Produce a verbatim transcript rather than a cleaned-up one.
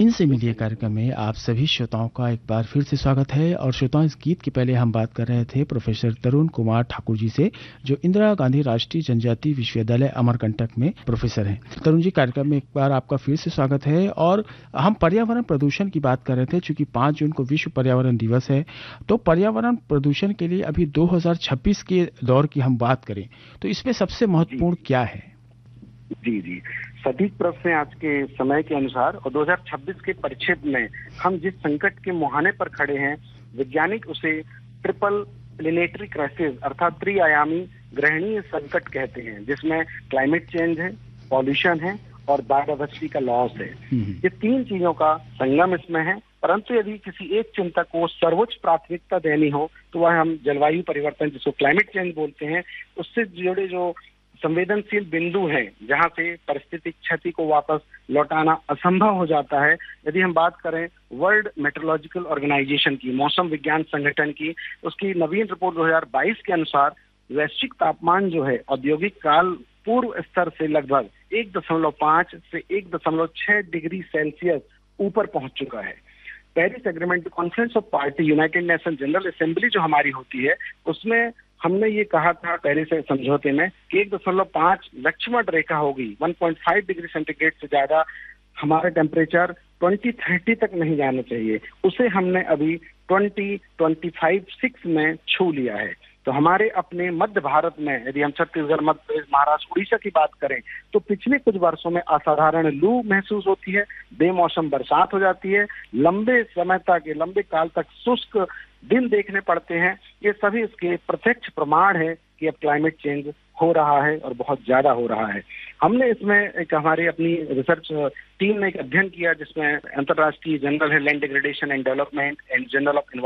इनसे मिलिए कार्यक्रम में आप सभी श्रोताओं का एक बार फिर से स्वागत है। और श्रोताओं, इस गीत के पहले हम बात कर रहे थे प्रोफेसर तरुण कुमार ठाकुर जी से, जो इंदिरा गांधी राष्ट्रीय जनजातीय विश्वविद्यालय अमरकंटक में प्रोफेसर हैं। तरुण जी, कार्यक्रम में एक बार आपका फिर से स्वागत है। और हम पर्यावरण प्रदूषण की बात कर रहे थे, चूंकि पांच जून को विश्व पर्यावरण दिवस है, तो पर्यावरण प्रदूषण के लिए अभी दो हज़ार छब्बीस के दौर की हम बात करें तो इसमें सबसे महत्वपूर्ण क्या है? जी जी सटीक प्रश्न है आज के समय के अनुसार। और दो हज़ार छब्बीस के परिच्छेद में हम जिस संकट के मुहाने पर खड़े हैं, वैज्ञानिक उसे ट्रिपल प्लेनेटरी क्राइसिस अर्थात त्रिआयामी ग्रहणीय संकट कहते हैं, जिसमें क्लाइमेट चेंज है, पॉल्यूशन है और बायोडायवर्सिटी का लॉस है। ये तीन चीजों का संगम इसमें है। परंतु यदि किसी एक चिंता को सर्वोच्च प्राथमिकता देनी हो तो वह हम जलवायु परिवर्तन, जिसको क्लाइमेट चेंज बोलते हैं, उससे जुड़े जो संवेदनशील बिंदु हैं, जहां से पारिस्थितिक क्षति को वापस लौटाना असंभव हो जाता है। यदि हम बात करें वर्ल्ड मेट्रोलॉजिकल ऑर्गेनाइजेशन की, मौसम विज्ञान संगठन की, उसकी नवीन रिपोर्ट दो हज़ार बाईस के अनुसार वैश्विक तापमान जो है औद्योगिक काल पूर्व स्तर से लगभग एक दशमलव पांच से एक दशमलव छह डिग्री सेल्सियस ऊपर पहुंच चुका है। Paris agreement conference of party, United nation general assembly जो हमारी होती है, उसमें हमने ये कहा था पेरिस समझौते में कि एक दशमलव पांच लक्ष्मण रेखा होगी, एक पॉइंट पाँच डिग्री सेंटीग्रेड से ज्यादा हमारा टेम्परेचर दो हज़ार तीस तक नहीं जाना चाहिए। उसे हमने अभी दो हज़ार पच्चीस सिक्स में छू लिया है। तो हमारे अपने मध्य भारत में, यदि हम छत्तीसगढ़, मध्य प्रदेश, महाराष्ट्र, उड़ीसा की बात करें, तो पिछले कुछ वर्षों में असाधारण लू महसूस होती है, बेमौसम बरसात हो जाती है, लंबे समय तक, लंबे काल तक शुष्क दिन देखने पड़ते हैं। ये सभी इसके प्रत्यक्ष प्रमाण है कि अब क्लाइमेट चेंज हो रहा है और बहुत ज्यादा हो रहा है। हमने इसमें एक हमारी अपनी रिसर्च टीम ने एक अध्ययन किया जिसमें अंतर्राष्ट्रीय जर्नल है land degradation and development and journal of